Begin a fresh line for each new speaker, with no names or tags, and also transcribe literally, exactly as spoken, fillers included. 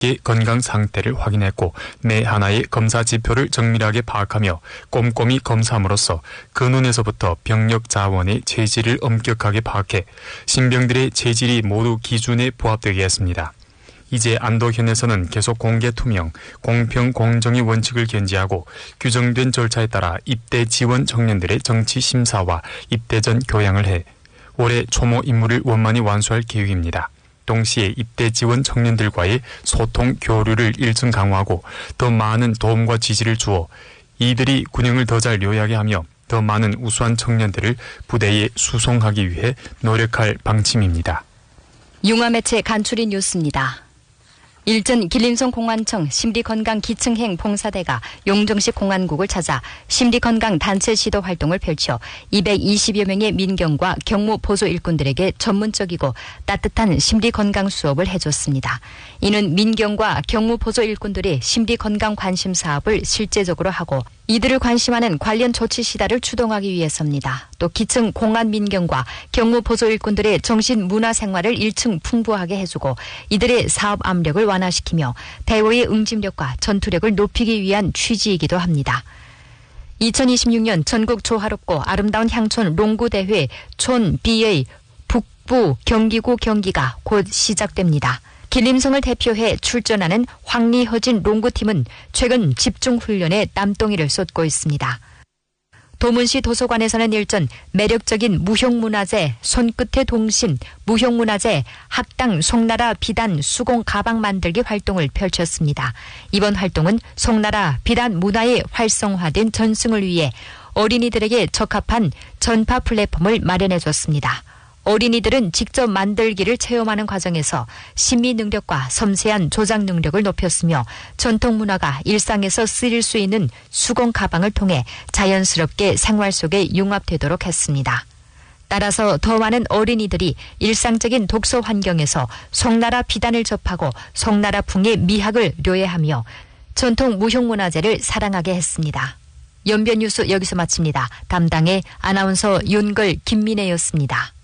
건강 상태를 확인했고 매 하나의 검사 지표를 정밀하게 파악하며 꼼꼼히 검사함으로써 근원에서부터 병력 자원의 체질을 엄격하게 파악해 신병들의 체질이 모두 기준에 부합되게 했습니다. 이제 안도현에서는 계속 공개 투명, 공평, 공정의 원칙을 견지하고 규정된 절차에 따라 입대 지원 청년들의 정치 심사와 입대 전 교양을 해 올해 초모 임무를 원만히 완수할 계획입니다. 동시에 입대 지원 청년들과의 소통 교류를 일층 강화하고 더 많은 도움과 지지를 주어 이들이 군영을 더 잘 요약하게 하며 더 많은 우수한 청년들을 부대에 수송하기 위해 노력할 방침입니다.
융화매체 간추린 뉴스입니다. 일전 길림성 공안청 심리건강기층행 봉사대가 용정시 공안국을 찾아 심리건강 단체 시도 활동을 펼쳐 이백이십여 명의 민경과 경무 보조 일꾼들에게 전문적이고 따뜻한 심리건강 수업을 해줬습니다. 이는 민경과 경무 보조 일꾼들이 심리건강 관심 사업을 실제적으로 하고 이들을 관심하는 관련 조치 시다를 추동하기 위해서입니다. 또 기층 공안 민경과 경무 보조 일꾼들의 정신 문화 생활을 일층 풍부하게 해주고 이들의 사업 압력을 완화시키며 대오의 응집력과 전투력을 높이기 위한 취지이기도 합니다. 이천이십육 년 전국 조화롭고 아름다운 향촌 롱구대회 촌 비의 북부 경기구 경기가 곧 시작됩니다. 길림성을 대표해 출전하는 황리허진 롱구팀은 최근 집중훈련에 땀덩이를 쏟고 있습니다. 도문시 도서관에서는 일전 매력적인 무형문화재 손끝의 동신 무형문화재 학당 송나라 비단 수공 가방 만들기 활동을 펼쳤습니다. 이번 활동은 송나라 비단 문화의 활성화된 전승을 위해 어린이들에게 적합한 전파 플랫폼을 마련해줬습니다. 어린이들은 직접 만들기를 체험하는 과정에서 심미 능력과 섬세한 조작 능력을 높였으며 전통 문화가 일상에서 쓰일 수 있는 수공 가방을 통해 자연스럽게 생활 속에 융합되도록 했습니다. 따라서 더 많은 어린이들이 일상적인 독서 환경에서 송나라 비단을 접하고 송나라풍의 미학을 료해하며 전통 무형문화재를 사랑하게 했습니다. 연변 뉴스 여기서 마칩니다. 담당의 아나운서 윤걸 김민혜였습니다.